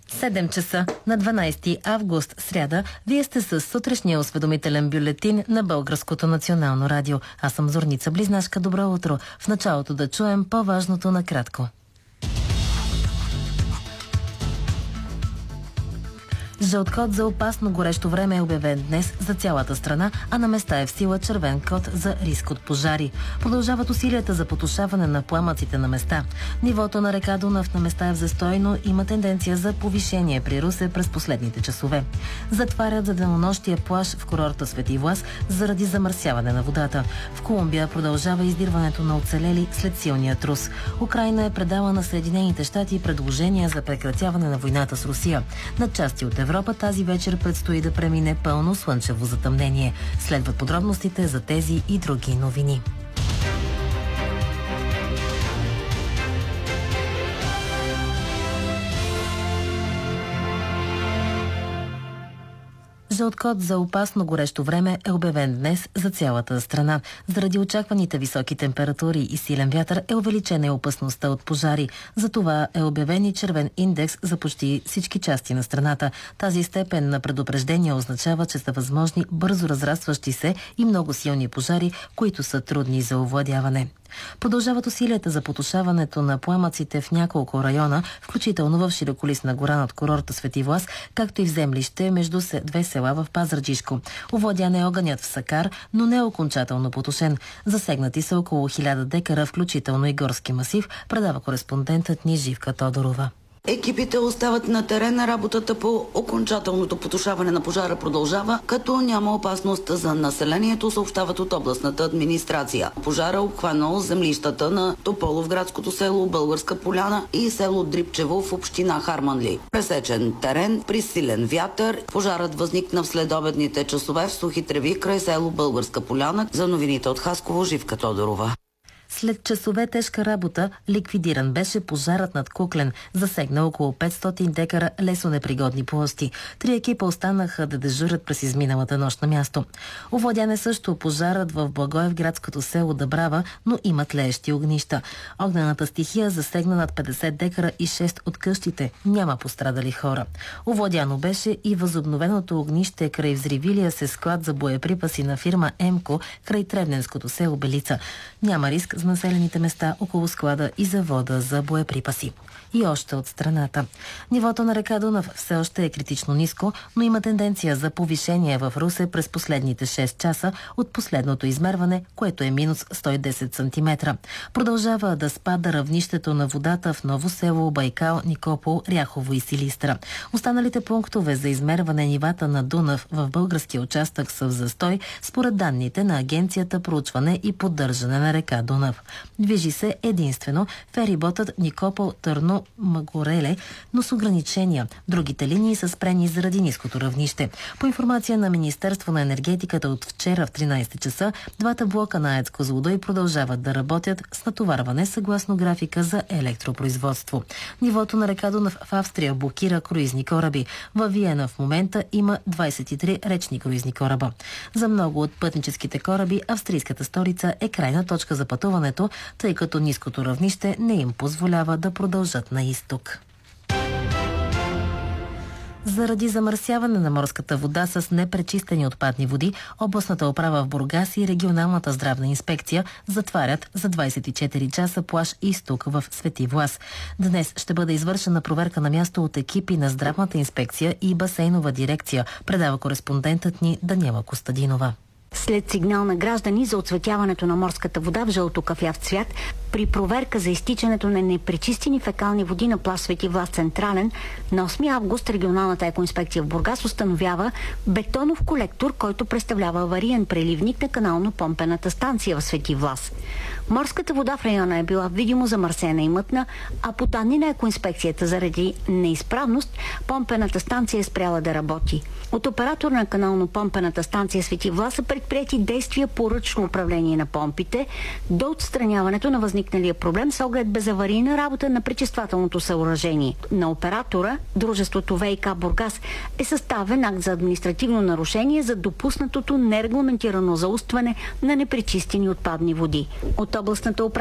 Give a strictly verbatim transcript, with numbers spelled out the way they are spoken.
седем часа на дванайсети август, сряда. Вие сте с сутрешния осведомителен бюлетин на Българското национално радио. Аз съм Зорница Близнашка. Добро утро. В началото да чуем по-важното накратко. Жълт код за опасно горещо време е обявен днес за цялата страна, а на места е в сила червен код за риск от пожари. Продължават усилията за потушаване на пламъците на места. Нивото на река Дунав на места е в застой, но има тенденция за повишение при Русе през последните часове. Затварят за денонощия плаж в курорта Свети Влас заради замърсяване на водата. В Колумбия продължава издирването на оцелели след силния трус. Украйна е предала на Съединените щати предложения за прекратяване на войната с Русия. На части от Европа тази вечер предстои да премине пълно слънчево затъмнение. Следват подробностите за тези и други новини. Жълт код за опасно горещо време е обявен днес за цялата страна. Заради очакваните високи температури и силен вятър е увеличена и опасността от пожари. Затова е обявен и червен индекс за почти всички части на страната. Тази степен на предупреждение означава, че са възможни бързо разрастващи се и много силни пожари, които са трудни за овладяване. Продължават усилията за потушаването на пламъците в няколко района, включително в широколисна гора над курорта Свети Влас, както и в землище между две села в Пазарджишко. Овладян е огънят в Сакар, но не е окончателно потушен. Засегнати са около хиляда декара, включително и горски масив, предава кореспондентът ни Живка Тодорова. Екипите остават на терена, работата по окончателното потушаване на пожара продължава, като няма опасност за населението, съобщават от областната администрация. Пожара обхванал землищата на Тополовградското село, Българска поляна и село Дрипчево в община Харманли. Пресечен терен при силен вятър. Пожарът възникна в следобедните часове в сухи треви край село Българска поляна. За новините от Хасково, Живка Тодорова. След часове тежка работа ликвидиран беше пожарът над Куклен, засегна около петстотин декара лесонепригодни площи. Три екипа останаха да дежурят през изминалата нощ на място. Овладян е също пожарът в Благоевградското село Дъбрава, но има тлеещи огнища. Огнената стихия засегна над петдесет декара и шест от къщите. Няма пострадали хора. Овладяно беше и възобновеното огнище край взривилия се склад за боеприпаси на фирма Емко край Тревненското село Белица. Няма риск за населените места около склада и завода за боеприпаси. И още от страната. Нивото на река Дунав все още е критично ниско, но има тенденция за повишение в Русе през последните шест часа от последното измерване, което е минус сто и десет сантиметра. Продължава да спада равнището на водата в Ново село, Байкал, Никопол, Ряхово и Силистра. Останалите пунктове за измерване нивата на Дунав в българския участък са в застой, според данните на Агенцията проучване и поддържане на река Дунав. Движи се единствено фериботът Никопол Търно Магореле, но с ограничения. Другите линии са спрени заради ниското равнище. По информация на Министерство на енергетиката от вчера в тринайсет часа, двата блока на АЕЦ Козлодуй продължават да работят с натоварване съгласно графика за електропроизводство. Нивото на река Дунав в Австрия блокира круизни кораби. Във Виена в момента има двайсет и три речни круизни кораба. За много от пътническите кораби австрийската столица е крайна точка за пътуването, тъй като ниското равнище не им позволява да продължат на изток. Заради замърсяване на морската вода с непречистени отпадни води, областната управа в Бургас и регионалната здравна инспекция затварят за двайсет и четири часа плаж Изток в Свети Влас. Днес ще бъде извършена проверка на място от екипи на здравната инспекция и басейнова дирекция, предава кореспондентът ни Даниела Костадинова. След сигнал на граждани за оцветяването на морската вода в жълто-кафяв цвят, при проверка за изтичането на непречистени фекални води на плаж Свети Влас Централен, на осми август регионалната екоинспекция в Бургас установява бетонов колектор, който представлява авариен преливник на канално-помпената станция в Свети Влас. Морската вода в района е била видимо замърсена и мътна, а по данни на екоинспекцията заради неизправност, помпената станция е спряла да работи. От оператор на канално-помпената станция Свети Влас са предприети действия по ръчно управление на помпите до отстраняването на възникналия проблем с оглед безаварийна работа на пречиствателното съоръжение. На оператора, дружеството ВиК Бургас, е съставен акт за административно нарушение за допуснатото нерегламентирано заустване на непречистени отпадни води. От областната управа